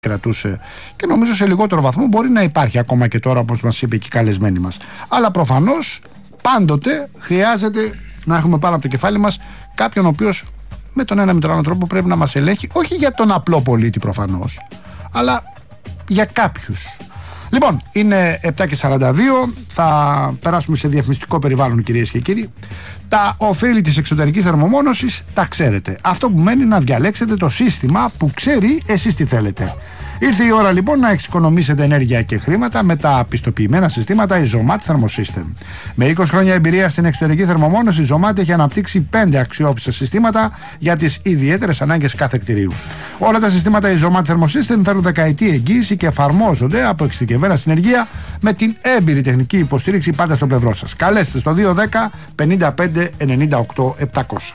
κρατούσε, και νομίζω σε λιγότερο βαθμό μπορεί να υπάρχει ακόμα και τώρα, όπως μας είπε και η καλεσμένη μας. Αλλά προφανώς πάντοτε χρειάζεται να έχουμε πάνω από το κεφάλι μας κάποιον ο οποίος με τον ένα με τον άλλο τρόπο πρέπει να μας ελέγχει, όχι για τον απλό πολίτη προφανώς, αλλά για κάποιους. Λοιπόν, είναι 7:42, θα περάσουμε σε διαφημιστικό περιβάλλον, κυρίες και κύριοι. Τα ωφέλη της εξωτερικής θερμομόνωσης τα ξέρετε. Αυτό που μένει να διαλέξετε το σύστημα που ξέρει εσείς τι θέλετε. Ήρθε η ώρα λοιπόν να εξοικονομήσετε ενέργεια και χρήματα με τα πιστοποιημένα συστήματα Isomat Thermosystem. Με 20 χρόνια εμπειρία στην εξωτερική θερμομόνωση, η Isomat έχει αναπτύξει 5 αξιόπιστα συστήματα για τις ιδιαίτερες ανάγκες κάθε κτηρίου. Όλα τα συστήματα Isomat Thermosystem φέρουν δεκαετή εγγύηση και εφαρμόζονται από εξειδικευμένα συνεργεία με την έμπειρη τεχνική υποστήριξη πάντα στο πλευρό σας. Καλέστε στο 210 55 98 700.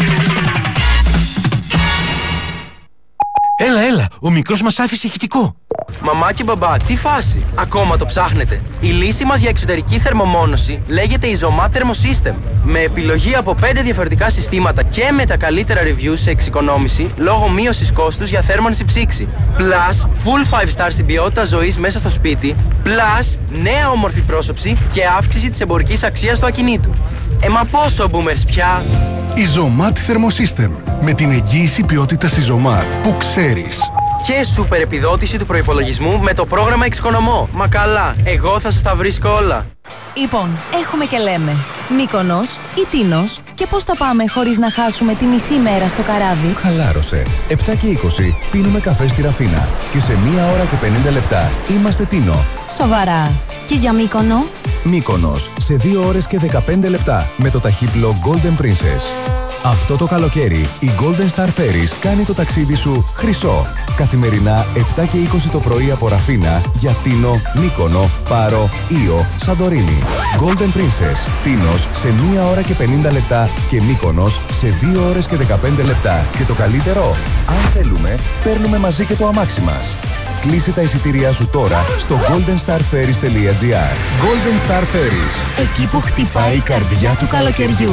Έλα, ο μικρός μας άφησε ηχητικό. Μαμά και μπαμπά, τι φάση, ακόμα το ψάχνετε? Η λύση μας για εξωτερική θερμομόνωση λέγεται Isomat Thermosystem. Με επιλογή από 5 διαφορετικά συστήματα και με τα καλύτερα reviews σε εξοικονόμηση λόγω μείωσης κόστους για θέρμανση ψήξη. Plus, full 5 star στην ποιότητα ζωής μέσα στο σπίτι. Plus, νέα όμορφη πρόσωψη και αύξηση της εμπορικής αξίας του ακινήτου. Μα πόσο boomers πια? Isomat Thermosystem. Με την εγγύηση ποιότητας Isomat που ξέρεις. Και σούπερ επιδότηση του προϋπολογισμού με το πρόγραμμα Εξοικονομώ. Μα καλά, εγώ θα σας τα βρίσκω όλα. Λοιπόν, έχουμε και λέμε Μύκονος ή Τίνος, και πώς θα πάμε χωρίς να χάσουμε τη μισή μέρα στο καράβι? Χαλάρωσε. 7:20 πίνουμε καφέ στη Ραφίνα και σε 1 ώρα και 50 λεπτά είμαστε Τίνο. Σοβαρά? Και για Μύκονο? Μύκονος σε 2 ώρες και 15 λεπτά με το ταχύπλο Golden Princess. Αυτό το καλοκαίρι η Golden Star Ferries κάνει το ταξίδι σου χρυσό. Καθημερινά 7:20 το πρωί από Ραφίνα για Τίνο, Μύκονο, Πάρο, Ήο, Σαντορίνη. Golden Princess, Τίνος σε 1 ώρα και 50 λεπτά και Μύκονος σε 2 ώρες και 15 λεπτά. Και το καλύτερο, αν θέλουμε, παίρνουμε μαζί και το αμάξι μας. Κλείσε τα εισιτήριά σου τώρα στο goldenstarferries.gr. Golden Star Ferries, εκεί που χτυπάει η καρδιά του καλοκαιριού.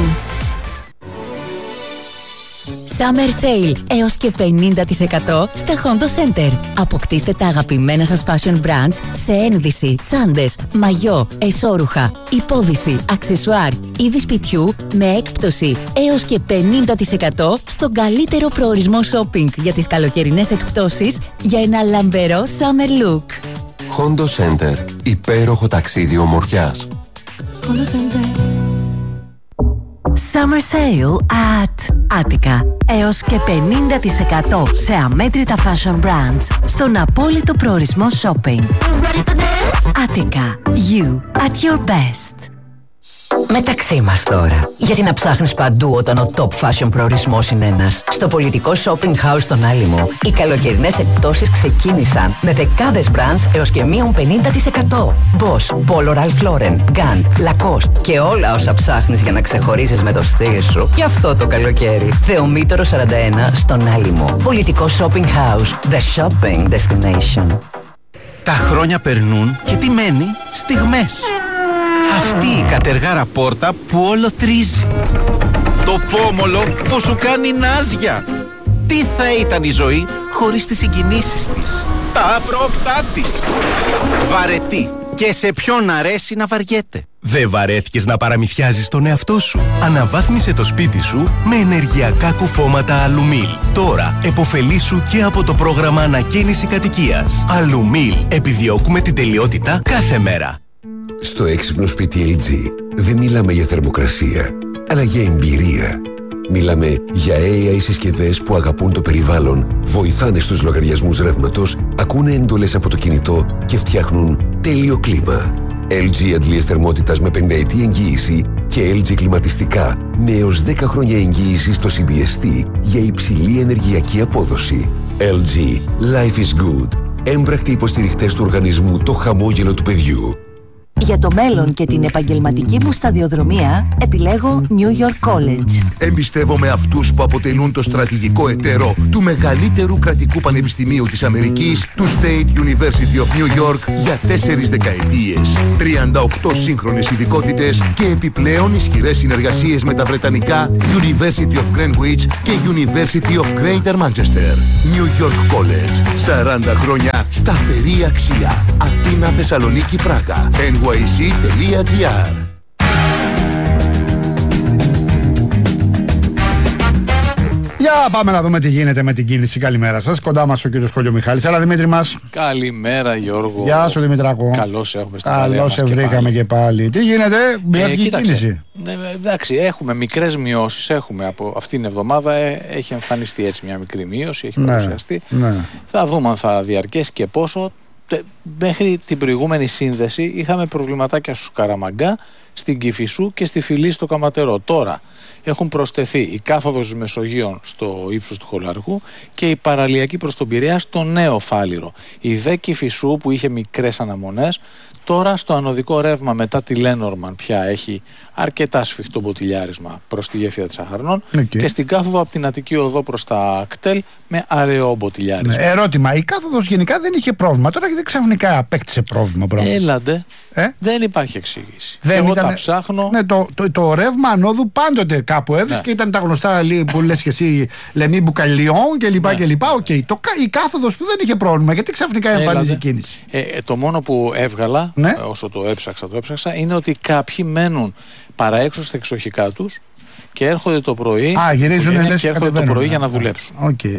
Summer Sale έως και 50% στα Hondo Center. Αποκτήστε τα αγαπημένα σας fashion brands σε ένδυση, τσάντες, μαγιό, εσώρουχα, υπόδυση, αξεσουάρ, είδη σπιτιού με έκπτωση έως και 50% στον καλύτερο προορισμό shopping για τις καλοκαιρινές εκπτώσεις για ένα λαμπερό summer look. Hondo Center. Υπέροχο ταξίδι ομορφιάς. Hondo Center. Summer Sale at Attica. Έως και 50% σε αμέτρητα fashion brands στον απόλυτο προορισμό shopping. Attica. You at your best. Μεταξύ μας τώρα. Γιατί να ψάχνεις παντού όταν ο top fashion προορισμός είναι ένας? Στο πολιτικό shopping house στον Άλυμο, οι καλοκαιρινές εκπτώσεις ξεκίνησαν με δεκάδες brands έως και μείον 50%. Boss, Polo Ralph Lauren, Gant, Lacoste και όλα όσα ψάχνεις για να ξεχωρίσεις με το στυλ σου για αυτό το καλοκαίρι. Θεομήτωρο 41 στον Άλυμο. Πολιτικό shopping house. The shopping destination. Τα χρόνια περνούν και τι μένει? Στιγμές. Αυτή η κατεργάρα πόρτα που όλο τρίζει. Το πόμολο που σου κάνει νάζια. Τι θα ήταν η ζωή χωρίς τις συγκινήσεις της, τα απρόπτά της? Βαρετή. Και σε ποιον αρέσει να βαριέται? Δεν βαρέθηκες να παραμυθιάζεις τον εαυτό σου? Αναβάθμισε το σπίτι σου με ενεργειακά κουφώματα Αλουμίλ. Τώρα επωφελήσου και από το πρόγραμμα ανακαίνιση κατοικίας. Αλουμίλ. Επιδιώκουμε την τελειότητα κάθε μέρα. Στο έξυπνο σπίτι LG δεν μιλάμε για θερμοκρασία, αλλά για εμπειρία. Μιλάμε για AI συσκευές που αγαπούν το περιβάλλον, βοηθάνε στους λογαριασμούς ρεύματος, ακούνε εντολές από το κινητό και φτιάχνουν τέλειο κλίμα. LG αντλίες θερμότητας με 50ετή εγγύηση και LG κλιματιστικά με έως 10 χρόνια εγγύηση στο CBST για υψηλή ενεργειακή απόδοση. LG. Life is good. Έμπρακτοι υποστηριχτές του οργανισμού Το Χαμόγελο του Παιδιού. Για το μέλλον και την επαγγελματική μου σταδιοδρομία επιλέγω New York College. Εμπιστεύομαι αυτούς που αποτελούν το στρατηγικό εταίρο του μεγαλύτερου κρατικού πανεπιστημίου της Αμερικής, του State University of New York, για 4 δεκαετίες. 38 σύγχρονες ειδικότητες και επιπλέον ισχυρές συνεργασίες με τα βρετανικά University of Greenwich και University of Greater Manchester. New York College. 40 χρόνια σταθερή αξία. Αθήνα, Θεσσαλονίκη, Πράγα. NYC.gr. Για πάμε να δούμε τι γίνεται με την κίνηση. Καλημέρα σας. Κοντά μας ο κύριος Κολιομιχάλης. Έλα, Δημήτρη μας. Καλημέρα, Γιώργο. Γεια σου, Δημητράκο. Καλώς έχουμε στην παρέα μας. Καλώς σε βρήκαμε και πάλι. Τι γίνεται, μειώθηκε η κίνηση? Εντάξει, έχουμε μικρές μειώσεις. Έχουμε από αυτήν την εβδομάδα έχει εμφανιστεί έτσι μια μικρή μείωση. Έχει παρουσιαστεί. Ναι. Θα δούμε αν θα διαρκέσει και πόσο. Μέχρι την προηγούμενη σύνδεση είχαμε προβληματάκια στους Καραμαγκά, στην Κηφισού και στη Φυλή στο Καματερό. Τώρα έχουν προσθεθεί η κάθοδος Μεσογείων στο ύψος του Χολαργού και η παραλιακή προς τον Πειραιά στο Νέο Φάληρο. Η δε Κηφισού που είχε μικρές αναμονές, τώρα στο ανωδικό ρεύμα μετά τη Λένορμαν πια έχει αρκετά σφιχτό μποτιλιάρισμα προς τη γέφυρα της Αχαρνών και στην κάθοδο από την Αττική Οδό προς τα κτέλ με αραιό μποτιλιάρισμα. Ερώτημα, η κάθοδος γενικά δεν είχε πρόβλημα, τώρα γιατί ξαφνικά απέκτησε πρόβλημα? Έλαντε, δεν υπάρχει εξήγηση. Εγώ ήταν... τα ψάχνω. Ναι, το ρεύμα ανόδου πάντοτε κάπου έβρισκε, ήταν τα γνωστά που λες και εσύ, Λεμί Μπουκαλιόν κλπ. Η κάθοδος που δεν είχε πρόβλημα, γιατί ξαφνικά εμφανίζει κίνηση? Το μόνο που έβγαλα, όσο το έψαξα, είναι ότι κάποιοι μένουν παραέξω στα εξοχικά τους και έρχονται το πρωί, για να δουλέψουν.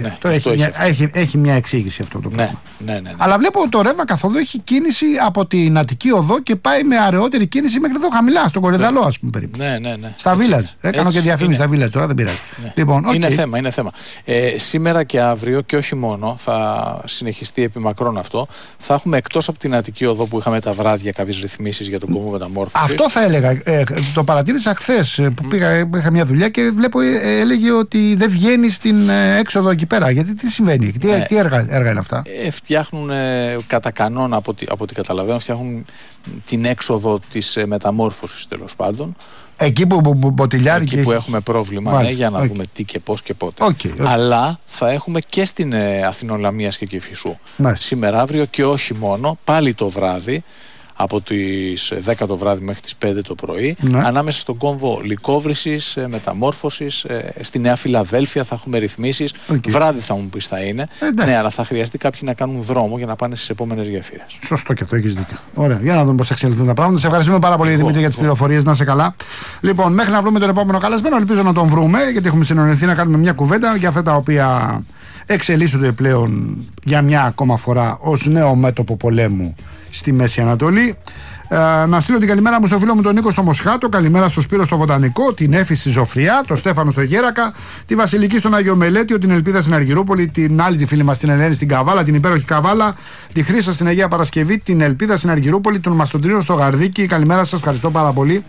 Έχει μια εξήγηση αυτό το πράγμα. Ναι. Αλλά βλέπω το ρεύμα καθόλου έχει κίνηση από την Αττική Οδό και πάει με αραιότερη κίνηση μέχρι εδώ χαμηλά, στον Κορυδαλό, ας πούμε περίπου. Ναι. Στα Village. Έκανα και διαφήμιση στα Village, τώρα δεν πειράζει. Λοιπόν, είναι θέμα. Σήμερα και αύριο και όχι μόνο, θα συνεχιστεί επί μακρόν αυτό. Θα έχουμε εκτός από την Αττική Οδό που είχαμε τα βράδια κάποιες ρυθμίσεις για τον κόμμα μεταμόρφωσης. Αυτό θα έλεγα. Το παρατήρησα χθες που είχα μια δουλειά και βλέπω έλεγε ότι δεν βγαίνει στην έξοδο εκεί πέρα. Γιατί τι συμβαίνει, τι έργα είναι αυτά? Φτιάχνουν κατά κανόνα, από ό,τι καταλαβαίνω, φτιάχνουν την έξοδο της μεταμόρφωσης τέλος πάντων. Εκεί που μποτιλιάρει. Εκεί που έχουμε πρόβλημα, για να δούμε τι και πώς και πότε. Αλλά θα έχουμε και στην Αθηνών Λαμίας και Κηφισού. Σήμερα, αύριο και όχι μόνο, πάλι το βράδυ. Από τις 10 το βράδυ μέχρι τις 5 το πρωί, ανάμεσα στον κόμβο Λυκόβρησης, Μεταμόρφωσης, στη Νέα Φιλαδέλφια θα έχουμε ρυθμίσεις. Βράδυ θα μου πεις θα είναι. Ναι, αλλά θα χρειαστεί κάποιοι να κάνουν δρόμο για να πάνε στις επόμενες γέφυρες. Σωστό και αυτό, έχεις δίκιο. Ωραία, για να δούμε πώς θα εξελιχθούν τα πράγματα. Σε ευχαριστούμε πάρα πολύ, Δημήτρη, για τις πληροφορίες. Να είσαι καλά. Λοιπόν, μέχρι να βρούμε τον επόμενο καλεσμένο, ελπίζω να τον βρούμε, γιατί έχουμε συνονιθεί να κάνουμε μια κουβέντα για αυτά τα οποία εξελίσσονται πλέον για μια ακόμα φορά ως νέο μέτωπο πολέμου στη Μέση Ανατολή. Να στείλω την καλημέρα μου στο φίλο μου τον Νίκο στο Μοσχάτο, καλημέρα στο Σπύρο στο Βοτανικό, την Έφη στη Ζωφριά, τον Στέφανο στο Γέρακα, τη Βασιλική στον Άγιο Μελέτιο, την Ελπίδα στην Αργυρούπολη, την άλλη τη φίλη μας την Ελένη στην Καβάλα, την υπέροχη Καβάλα, τη Χρύσα στην Αγία Παρασκευή, την Ελπίδα στην Αργυρούπολη, τον Μαστοντρίνο στο Γαρδίκι. Καλημέρα σας, ευχαριστώ πάρα πολύ.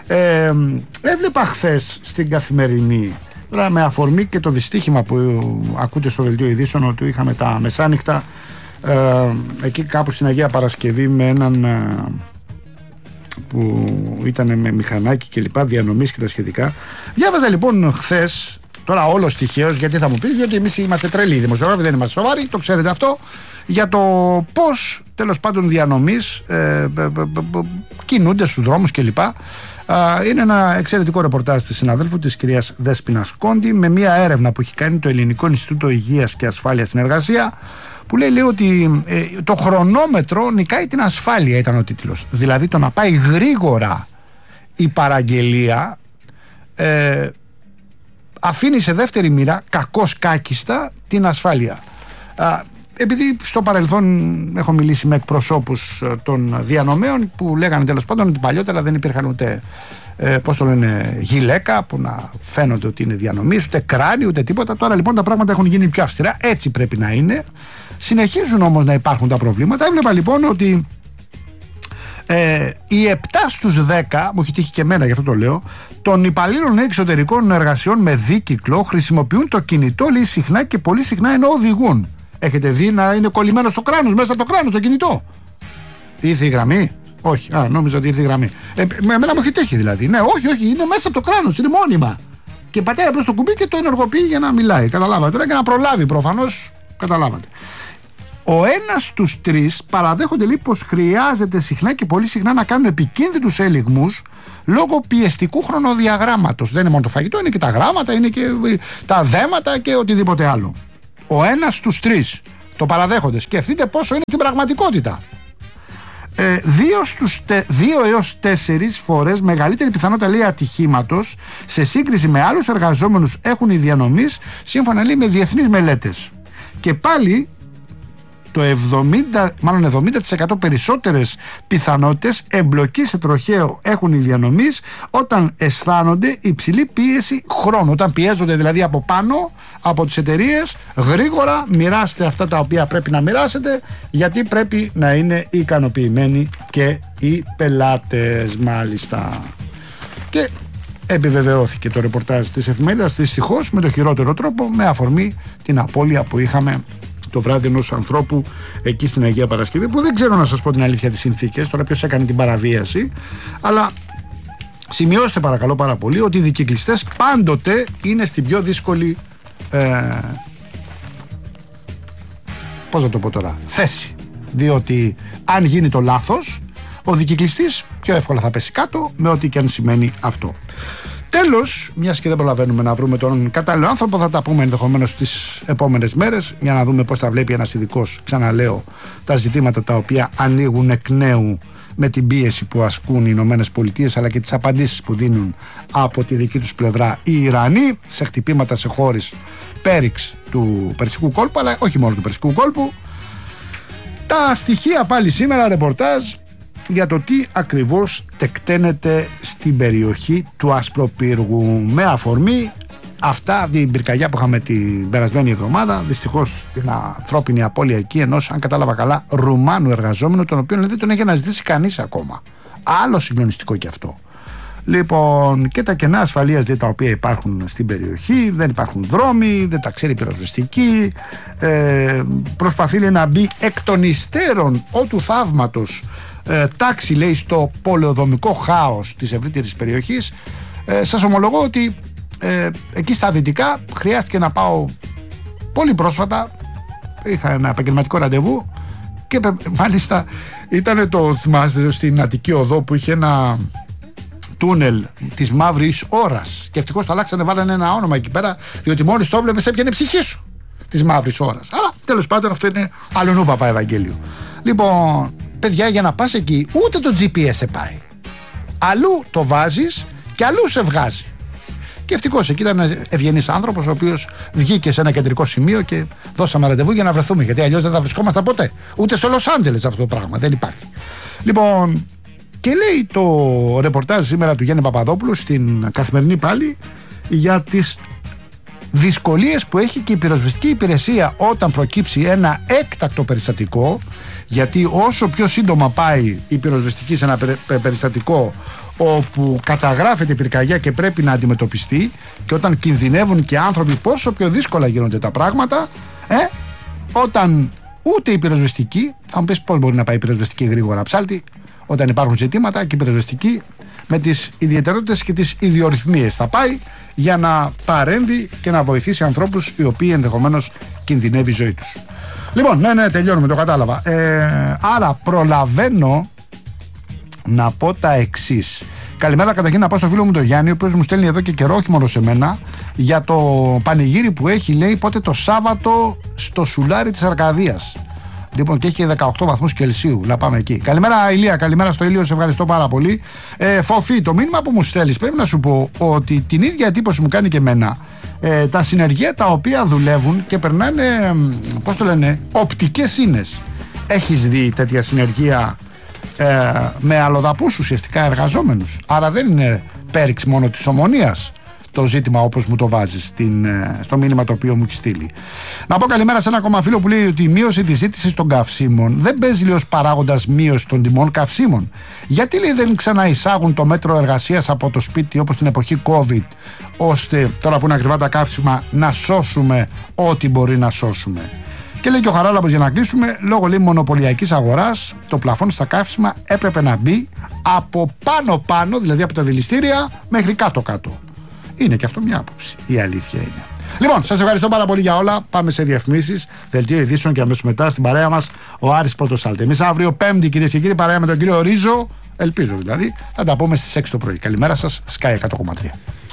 Έβλεπα χθες στην Καθημερινή, τώρα με αφορμή και το δυστύχημα που ακούτε στο δελτίο ειδήσεων, ότι είχαμε τα μεσάνυχτα εκεί κάπου στην Αγία Παρασκευή με έναν που ήταν με μηχανάκι και λοιπά, διανομής και τα σχετικά. Διάβαζα λοιπόν χθες, τώρα όλο τυχαίως, γιατί θα μου πεις, διότι εμείς είμαστε τρελοί δημοσιογράφοι, δεν είμαστε σοβαροί, το ξέρετε αυτό, για το πώς τέλος πάντων διανομής κινούνται στους δρόμους και λοιπά. Είναι ένα εξαιρετικό ρεπορτάζ της συναδέλφου της κυρίας Δέσποινας Κόντι, με μια έρευνα που έχει κάνει το Ελληνικό Ινστιτούτο Υγείας και Ασφάλειας στην Εργασία, που λέει ότι το χρονόμετρο νικάει την ασφάλεια, ήταν ο τίτλος. Δηλαδή το να πάει γρήγορα η παραγγελία αφήνει σε δεύτερη μοίρα, κακώς κάκιστα, την ασφάλεια. Επειδή στο παρελθόν έχω μιλήσει με εκπροσώπους των διανομέων που λέγανε τέλος πάντων ότι παλιότερα δεν υπήρχαν ούτε πώς το λένε, γυλαίκα που να φαίνονται ότι είναι διανομής, ούτε κράνη, ούτε τίποτα. Τώρα λοιπόν τα πράγματα έχουν γίνει πιο αυστηρά, έτσι πρέπει να είναι. Συνεχίζουν όμως να υπάρχουν τα προβλήματα. Έβλεπα λοιπόν ότι οι 7 στους 10, μου έχει τύχει και εμένα γι' αυτό το λέω, των υπαλλήλων εξωτερικών εργασιών με δίκυκλο χρησιμοποιούν το κινητό, λέει, συχνά και πολύ συχνά ενώ οδηγούν. Έχετε δει να είναι κολλημένο στο κράνος, μέσα από το κράνος το κινητό? Ήρθε η γραμμή. Όχι, νόμιζα ότι ήρθε η γραμμή. Εμένα μου έχει τύχει δηλαδή. Ναι, όχι, είναι μέσα από το κράνος, είναι μόνιμα. Και πατάει απλώς το κουμπί και το ενεργοποιεί για να μιλάει. Καταλάβατε. Τώρα και να προλάβει προφανώς. Καταλάβατε. Ο ένας στους τρεις παραδέχονται λέει πως χρειάζεται συχνά και πολύ συχνά να κάνουν επικίνδυνους ελιγμούς λόγω πιεστικού χρονοδιαγράμματος. Δεν είναι μόνο το φαγητό, είναι και τα γράμματα, είναι και τα δέματα και οτιδήποτε άλλο. Ο ένας στους τρεις το παραδέχονται. Σκεφτείτε πόσο είναι την πραγματικότητα. 2 έως 4 φορές μεγαλύτερη πιθανότητα λέει ατυχήματος σε σύγκριση με άλλους εργαζόμενους έχουν οι διανομής, σύμφωνα λέει με διεθνείς μελέτες. Και πάλι το 70% περισσότερες πιθανότητες εμπλοκή σε τροχαίο έχουν οι διανομής όταν αισθάνονται υψηλή πίεση χρόνου. Όταν πιέζονται δηλαδή από πάνω από τις εταιρείες, γρήγορα μοιράστε αυτά τα οποία πρέπει να μοιράσετε, γιατί πρέπει να είναι ικανοποιημένοι και οι πελάτες, μάλιστα. Και επιβεβαιώθηκε το ρεπορτάζ της εφημερίδας δυστυχώς με το χειρότερο τρόπο, με αφορμή την απώλεια που είχαμε το βράδυ ενός ανθρώπου εκεί στην Αγία Παρασκευή, που δεν ξέρω να σας πω την αλήθεια τις συνθήκες, τώρα ποιος έκανε την παραβίαση, αλλά σημειώστε παρακαλώ πάρα πολύ ότι οι δικυκλιστές πάντοτε είναι στην πιο δύσκολη πώς να το πω τώρα, θέση, διότι αν γίνει το λάθος ο δικυκλιστής πιο εύκολα θα πέσει κάτω, με ό,τι και αν σημαίνει αυτό. Τέλος, μιας και δεν προλαβαίνουμε να βρούμε τον κατάλληλο άνθρωπο, θα τα πούμε ενδεχομένως τις επόμενες μέρες για να δούμε πώς θα βλέπει ένας ειδικός, ξαναλέω, τα ζητήματα τα οποία ανοίγουν εκ νέου με την πίεση που ασκούν οι Ηνωμένες Πολιτείες, αλλά και τις απαντήσεις που δίνουν από τη δική τους πλευρά οι Ιρανοί σε χτυπήματα σε χώρες πέριξ του Περσικού κόλπου, αλλά όχι μόνο του Περσικού κόλπου. Τα στοιχεία πάλι σήμερα, ρεπορτάζ για το τι ακριβώς τεκταίνεται στην περιοχή του Ασπροπύργου, με αφορμή αυτά την πυρκαγιά που είχαμε την περασμένη εβδομάδα, δυστυχώς την ανθρώπινη απώλεια εκεί ενός, αν κατάλαβα καλά, Ρουμάνου εργαζόμενου, τον οποίο δεν τον έχει αναζητήσει κανείς ακόμα. Άλλο συγκλονιστικό κι αυτό. Λοιπόν, και τα κενά ασφαλείας τα οποία υπάρχουν στην περιοχή, δεν υπάρχουν δρόμοι, δεν τα ξέρει η πυροσβεστική, προσπαθεί λέει, να μπει εκ των υστέρων ότου θαύματος τάξη λέει στο πολεοδομικό χάος της ευρύτερης περιοχής. Σας ομολογώ ότι εκεί στα δυτικά χρειάστηκε να πάω πολύ πρόσφατα, είχα ένα επαγγελματικό ραντεβού και μάλιστα ήταν το, θυμάστε, στην Αττική Οδό που είχε ένα τούνελ της Μαύρης Ώρας και ευτυχώς το αλλάξανε, βάλανε ένα όνομα εκεί πέρα, διότι μόλις το βλέπεις έπιανε ψυχή σου, της Μαύρης Ώρας. Αλλά τέλος πάντων αυτό είναι αλλονού παπά Ευαγγέλιο. Λοιπόν, παιδιά, για να πας εκεί ούτε το GPS σε πάει. Αλλού το βάζεις και αλλού σε βγάζει. Και ευτυχώς εκεί ήταν ένας ευγενής άνθρωπος, ο οποίος βγήκε σε ένα κεντρικό σημείο και δώσαμε ραντεβού για να βρεθούμε. Γιατί αλλιώς δεν θα βρισκόμασταν ποτέ. Ούτε στο Λος Άντζελες αυτό το πράγμα. Δεν υπάρχει. Λοιπόν, και λέει το ρεπορτάζ σήμερα του Γιάννη Παπαδόπουλου στην Καθημερινή πάλι για τις δυσκολίες που έχει και η πυροσβεστική υπηρεσία όταν προκύψει ένα έκτακτο περιστατικό. Γιατί όσο πιο σύντομα πάει η πυροσβεστική σε ένα περιστατικό όπου καταγράφεται η πυρκαγιά και πρέπει να αντιμετωπιστεί, και όταν κινδυνεύουν και άνθρωποι, πόσο πιο δύσκολα γίνονται τα πράγματα, όταν ούτε η πυροσβεστική, θα μου πεις πώς μπορεί να πάει η πυροσβεστική γρήγορα, ψάλτη, όταν υπάρχουν ζητήματα, και η πυροσβεστική με τις ιδιαιτερότητες και τις ιδιορυθμίες θα πάει για να παρέμβει και να βοηθήσει ανθρώπους οι οποίοι ενδεχομένως κινδυνεύει η ζωή τους. Λοιπόν, ναι, τελειώνουμε, το κατάλαβα. Άρα προλαβαίνω να πω τα εξής. Καλημέρα καταρχήν να πάω στο φίλο μου τον Γιάννη, ο οποίος μου στέλνει εδώ και καιρό, όχι μόνο σε μένα, για το πανηγύρι που έχει, λέει, πότε το Σάββατο στο Σουλάρι της Αρκαδίας. Λοιπόν, και έχει 18 βαθμούς Κελσίου. Να πάμε εκεί. Καλημέρα, Ηλία. Καλημέρα στο Ηλίο. Σε ευχαριστώ πάρα πολύ. Φοφή, το μήνυμα που μου στέλνεις, πρέπει να σου πω ότι την ίδια εντύπωση μου κάνει και εμένα. Τα συνεργεία τα οποία δουλεύουν και περνάνε, πώς το λένε, οπτικές ίνες. Έχεις δει τέτοια συνεργεία με αλλοδαπούς ουσιαστικά εργαζόμενους? Άρα δεν είναι πέριξ μόνο της Ομονίας το ζήτημα, όπως μου το βάζεις στο μήνυμα το οποίο μου έχει στείλει. Να πω καλημέρα σε ένα ακόμα φίλο που λέει ότι η μείωση της ζήτησης των καυσίμων δεν παίζει, λέει, ως παράγοντας μείωση των τιμών καυσίμων. Γιατί, λέει, δεν ξαναεισάγουν το μέτρο εργασίας από το σπίτι όπως την εποχή COVID, ώστε τώρα που είναι ακριβά τα καύσιμα να σώσουμε ό,τι μπορεί να σώσουμε? Και λέει και ο Χαράλαμπος, για να κλείσουμε, λόγω λέει μονοπωλιακής αγοράς, το πλαφόν στα καύσιμα έπρεπε να μπει από πάνω, δηλαδή από τα δηληστήρια, μέχρι κάτω. Είναι και αυτό μια άποψη. Η αλήθεια είναι. Λοιπόν, σας ευχαριστώ πάρα πολύ για όλα. Πάμε σε διαφημίσεις, δελτίο ειδήσεων και αμέσως μετά στην παρέα μας ο Άρης Πρωτοσάλτη. Εμείς αύριο Πέμπτη, κυρίες και κύριοι, παρέα με τον κύριο Ρίζο, ελπίζω δηλαδή, θα τα πούμε στις 6 το πρωί. Καλημέρα σας, Sky 100,3.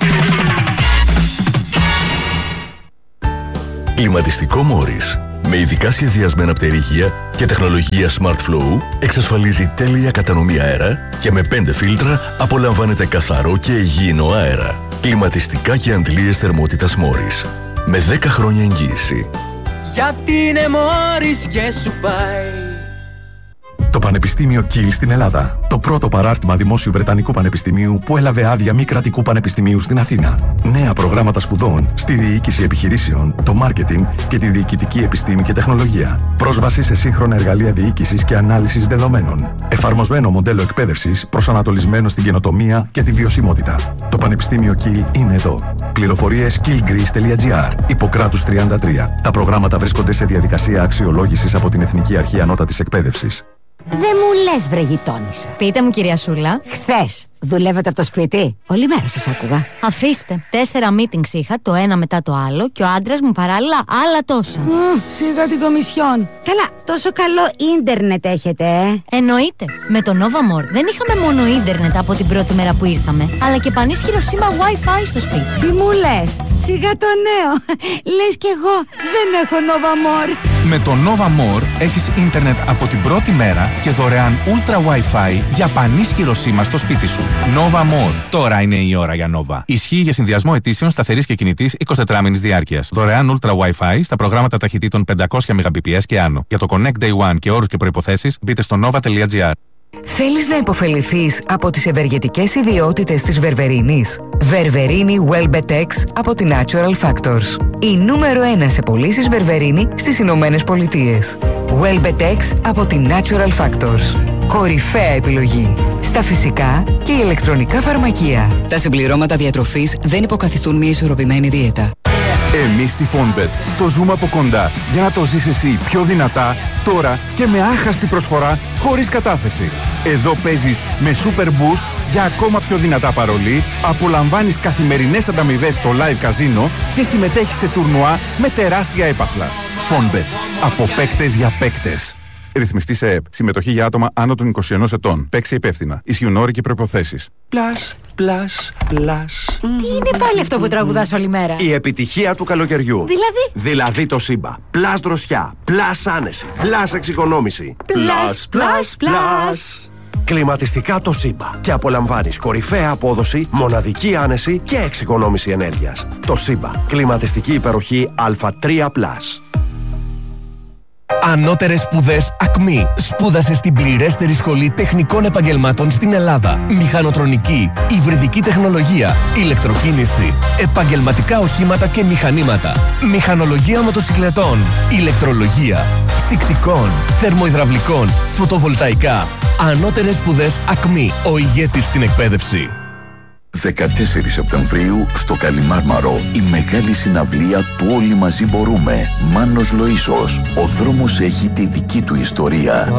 Κλιματιστικό Μόρις. Με ειδικά σχεδιασμένα πτερίγια και τεχνολογία Smart Flow εξασφαλίζει τέλεια κατανομή αέρα και με 5 φίλτρα απολαμβάνετε καθαρό και υγιεινό αέρα. Κλιματιστικά και αντλίες θερμότητας Μόρις. Με 10 χρόνια εγγύηση. Γιατί είναι Μόρις και σου πάει. Το Πανεπιστήμιο Kiel στην Ελλάδα. Το πρώτο παράρτημα δημόσιου Βρετανικού Πανεπιστημίου που έλαβε άδεια μη κρατικού πανεπιστημίου στην Αθήνα. Νέα προγράμματα σπουδών στη διοίκηση επιχειρήσεων, το μάρκετινγκ και τη διοικητική επιστήμη και τεχνολογία. Πρόσβαση σε σύγχρονα εργαλεία διοίκησης και ανάλυσης δεδομένων. Εφαρμοσμένο μοντέλο εκπαίδευσης προσανατολισμένο στην καινοτομία και τη βιωσιμότητα. Το Πανεπιστήμιο Kiel είναι εδώ. Πληροφορίες kielgreece.gr. Ιπποκράτους 33. Τα προγράμματα βρίσκονται σε διαδικασία αξιολόγησης από την Εθνική Αρχή Ανώτατης Εκπαίδευσης. Δεν μου λες, βρε γειτόνισσα. Πείτε μου, κυρία Σούλα. Χθες δουλεύετε από το σπίτι? Όλη μέρα σας άκουγα. Αφήστε. 4 meetings είχα, το ένα μετά το άλλο, και ο άντρας μου παράλληλα άλλα τόσα. Σιγά την Κομισιόν. Καλά, τόσο καλό ίντερνετ έχετε, Εννοείται. Με το Nova More δεν είχαμε μόνο ίντερνετ από την πρώτη μέρα που ήρθαμε, αλλά και πανίσχυρο σήμα Wi-Fi στο σπίτι. Τι μου λες? Σιγά το νέο. Λες κι εγώ δεν έχω Nova More. Με το Nova More έχεις ίντερνετ από την πρώτη μέρα και δωρεάν Ultra Wi-Fi για πανίσχυρο σήμα στο σπίτι σου. Nova More. Τώρα είναι η ώρα για Nova. Ισχύει για συνδυασμό ετήσεων σταθερής και κινητής 24 μήνης διάρκειας. Δωρεάν Ultra Wi-Fi στα προγράμματα ταχυτήτων 500 Mbps και άνω. Για το Connect Day One και όρους και προϋποθέσεις μπείτε στο nova.gr. Θέλεις να υποφεληθείς από τις ευεργετικές ιδιότητες της βερβερίνης? Βερβερίνη Welbetex από την Natural Factors. Η νούμερο 1 σε πωλήσεις βερβερίνη στις Ηνωμένες Πολιτείες. Welbetex από την Natural Factors. Κορυφαία επιλογή στα φυσικά και ηλεκτρονικά φαρμακεία. Τα συμπληρώματα διατροφής δεν υποκαθιστούν μια ισορροπημένη δίαιτα. Εμείς στη Fonbet το ζούμε από κοντά για να το ζεις εσύ πιο δυνατά, τώρα και με άχαστη προσφορά χωρίς κατάθεση. Εδώ παίζεις με Super Boost για ακόμα πιο δυνατά παρολί, απολαμβάνεις καθημερινές ανταμοιβές στο live καζίνο και συμμετέχεις σε τουρνουά με τεράστια έπαθλα. Fonbet. Από παίκτες για παίκτες. Ρυθμιστή σε ΕΕΠ. Συμμετοχή για άτομα άνω των 21 ετών. Παίξει υπεύθυνα. Ισχύουν όροι και προϋποθέσεις. Πλας. Τι είναι πάλι αυτό που τραγουδάς όλη μέρα? Η επιτυχία του καλοκαιριού. Δηλαδή το Σύμπα. Πλας δροσιά. Πλας άνεση. Πλας εξοικονόμηση. Πλας. Κλιματιστικά το Σύμπα. Και απολαμβάνεις κορυφαία απόδοση, μοναδική άνεση και εξοικονόμηση ενέργειας. Το Σύμπα. Κλιματιστική υπεροχή Α3+. Ανώτερες σπουδές ΑΚΜΗ. Σπούδασε στην πληρέστερη σχολή τεχνικών επαγγελμάτων στην Ελλάδα. Μηχανοτρονική, υβριδική τεχνολογία, ηλεκτροκίνηση, επαγγελματικά οχήματα και μηχανήματα, μηχανολογία μοτοσικλετών, ηλεκτρολογία, ψυκτικών, θερμοϊδραυλικών, φωτοβολταϊκά. Ανώτερες σπουδές ΑΚΜΗ. Ο ηγέτης στην εκπαίδευση. 14 Σεπτεμβρίου στο Καλιμάρμαρο η μεγάλη συναυλία του Όλοι Μαζί Μπορούμε. Μάνος Λοΐσος. Ο δρόμος έχει τη δική του ιστορία.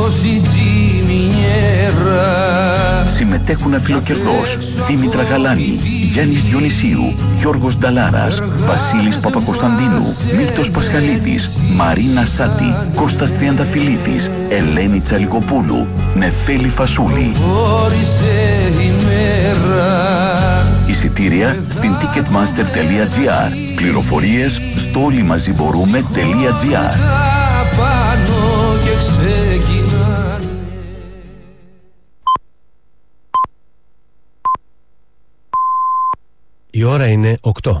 Συμμετέχουν Αφιλοκερδός, Δήμητρα Γαλάνη, Γιάννης Διονυσίου, Γιώργος Νταλάρας, Βασίλης Παπακοσταντίνου, Μίλτος Πασχαλίδης, Μαρίνα Σάτη, Κώστας Τριανταφυλλίδης, Ελένη Τσαλικοπούλου, Νεφέλη Φασούλη. Εισιτήρια στην ticketmaster.gr. Πληροφορίες στο όλοιμαζιμπορούμε.gr. Η ώρα είναι 8.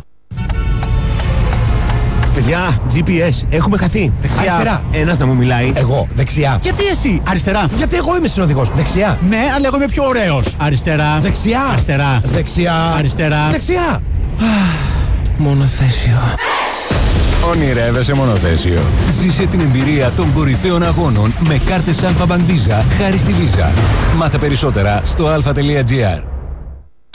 Παιδιά, GPS, έχουμε χαθεί. Δεξιά. Αριστερά. Ένας να μου μιλάει. Εγώ, δεξιά. Γιατί εσύ? Αριστερά. Γιατί εγώ είμαι συνοδηγός. Δεξιά. Ναι, αλλά εγώ είμαι πιο ωραίος. Αριστερά. Δεξιά. Αριστερά. Δεξιά. Αριστερά. Δεξιά. Μονοθέσιο. Ονειρεύεσαι μονοθέσιο? Ζήσε την εμπειρία των κορυφαίων αγώνων με κάρτες Alpha Bank Visa χάρη στη Visa. Μάθε περισσότερα στο alpha.gr.